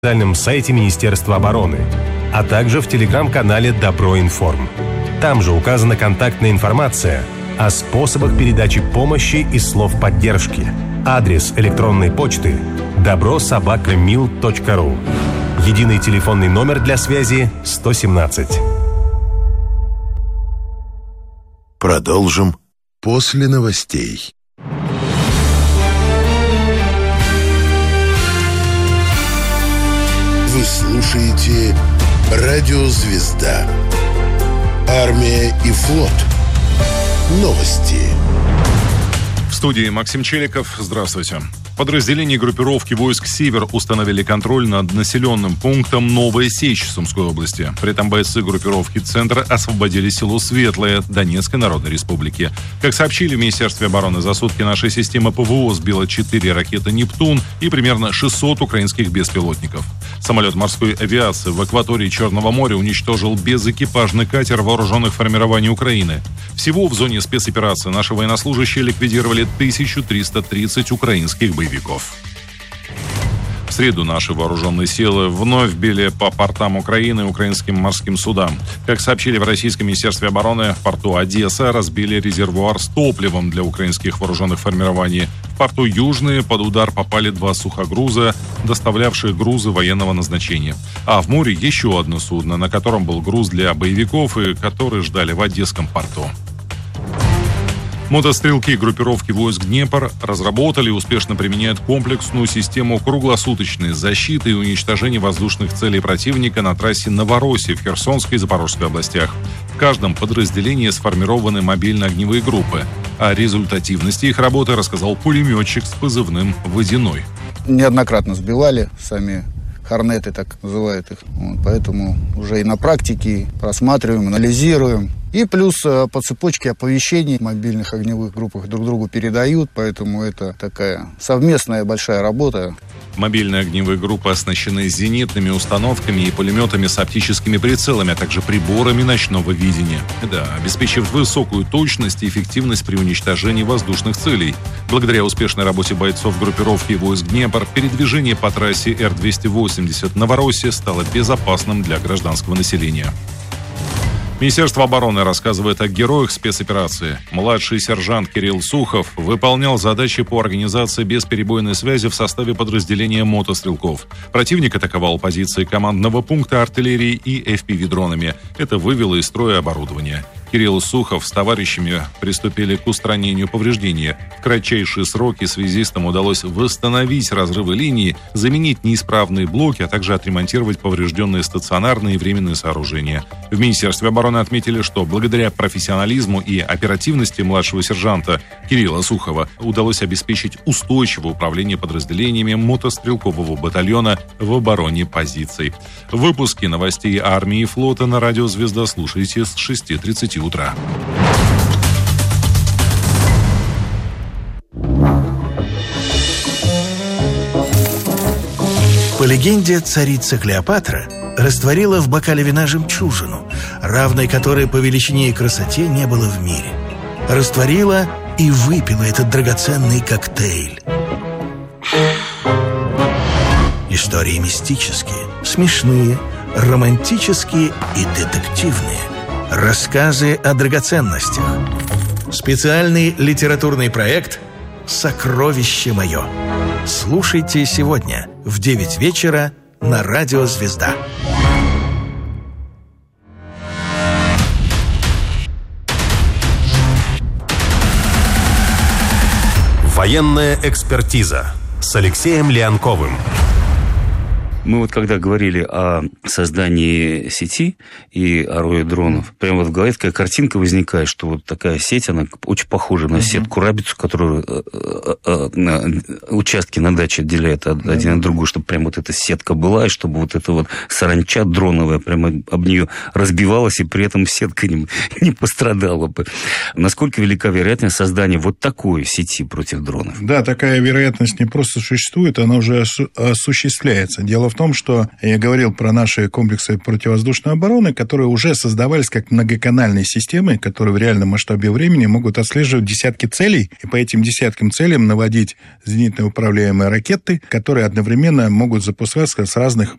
официальном сайте Министерства обороны, а также в телеграм-канале «Добро-информ». Там же указана контактная информация о способах передачи помощи и слов поддержки. Адрес электронной почты добро@mil.ru. Единый телефонный номер для связи 117. Продолжим после новостей. Вы слушаете «Радио Звезда». Армия и флот. Новости. В студии Максим Челиков. Здравствуйте. Подразделения группировки войск «Север» установили контроль над населенным пунктом Новая Сечь Сумской области. При этом бойцы группировки «Центр» освободили село Светлое Донецкой Народной Республики. Как сообщили в Министерстве обороны, за сутки наша система ПВО сбила 4 ракеты «Нептун» и примерно 600 украинских беспилотников. Самолет морской авиации в акватории Черного моря уничтожил безэкипажный катер вооруженных формирований Украины. Всего в зоне спецоперации наши военнослужащие ликвидировали 1330 украинских боевиков. В среду наши вооруженные силы вновь били по портам Украины и украинским морским судам. Как сообщили в Российском Министерстве обороны, в порту Одесса разбили резервуар с топливом для украинских вооруженных формирований. В порту Южный под удар попали 2 сухогруза, доставлявшие грузы военного назначения. А в море еще одно судно, на котором был груз для боевиков и которые ждали в Одесском порту. Мотострелки группировки войск «Днепр» разработали и успешно применяют комплексную систему круглосуточной защиты и уничтожения воздушных целей противника на трассе Новороссия в Херсонской и Запорожской областях. В каждом подразделении сформированы мобильно-огневые группы. О результативности их работы рассказал пулеметчик с позывным «Водяной». Неоднократно сбивали сами хорнеты, так называют их. Поэтому уже и на практике просматриваем, анализируем. И плюс по цепочке оповещений в мобильных огневых группах друг другу передают, поэтому это такая совместная большая работа. Мобильные огневые группы оснащены зенитными установками и пулеметами с оптическими прицелами, а также приборами ночного видения. Обеспечив высокую точность и эффективность при уничтожении воздушных целей. Благодаря успешной работе бойцов группировки войск «Днепр» передвижение по трассе Р-280 Новороссия стало безопасным для гражданского населения. Министерство обороны рассказывает о героях спецоперации. Младший сержант Кирилл Сухов выполнял задачи по организации бесперебойной связи в составе подразделения мотострелков. Противник атаковал позиции командного пункта артиллерии и FPV-дронами. Это вывело из строя оборудование. Кирилл Сухов с товарищами приступили к устранению повреждений. В кратчайшие сроки связистам удалось восстановить разрывы линии, заменить неисправные блоки, а также отремонтировать поврежденные стационарные и временные сооружения. В Министерстве обороны отметили, что благодаря профессионализму и оперативности младшего сержанта Кирилла Сухова удалось обеспечить устойчивое управление подразделениями мотострелкового батальона в обороне позиций. Выпуски новостей армии и флота на радио «Звезда» слушайте с 6:30 утра. По легенде, царица Клеопатра растворила в бокале вина жемчужину, равной которой по величине и красоте не было в мире. Растворила и выпила этот драгоценный коктейль. Истории мистические, смешные, романтические и детективные. Рассказы о драгоценностях. Специальный литературный проект «Сокровище мое». Слушайте сегодня в 9 вечера на радио «Звезда». Военная экспертиза с Алексеем Леонковым. Мы вот когда говорили о создании сети и о рое дронов, прямо вот в голове такая картинка возникает, что вот такая сеть, она очень похожа на сетку-рабицу, которую участки на даче отделяют один от другого, чтобы прям вот эта сетка была, и чтобы вот эта вот саранча дроновая прямо об нее разбивалась, и при этом сетка не пострадала бы. Насколько велика вероятность создания вот такой сети против дронов? Да, такая вероятность не просто существует, она уже осуществляется. Дело в том, что я говорил про наши комплексы противовоздушной обороны, которые уже создавались как многоканальные системы, которые в реальном масштабе времени могут отслеживать десятки целей, и по этим десяткам целям наводить зенитно управляемые ракеты, которые одновременно могут запускаться с разных